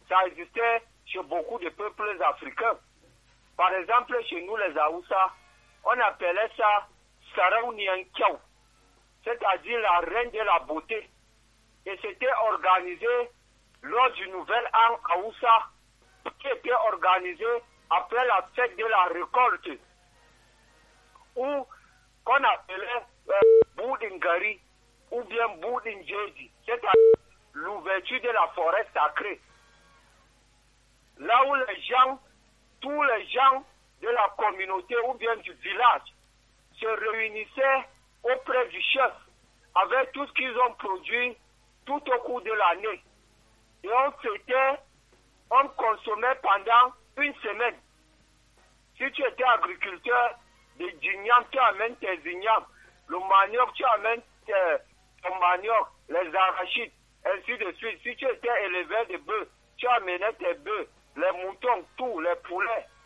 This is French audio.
Ça existait chez beaucoup de peuples africains. Par exemple, chez nous, les Aoussa, on appelait ça Sarauniankiao, c'est-à-dire la reine de la beauté. Et c'était organisé lors du nouvel an Aoussa, qui était organisé après la fête de la récolte, ou qu'on appelait Boudingari, ou bien Boudinjeji, c'est-à-dire l'ouverture de la forêt sacrée. Là où les gens, tous les gens de la communauté ou bien du village se réunissaient auprès du chef avec tout ce qu'ils ont produit tout au cours de l'année. Et on fêtait, on consommait pendant une semaine. Si tu étais agriculteur de d'igname, tu amènes tes ignames. Le manioc, tu amènes ton manioc, les arachides, ainsi de suite. Si tu étais éleveur de bœufs, tu amenais tes bœufs, les moutons, tout, les poulets.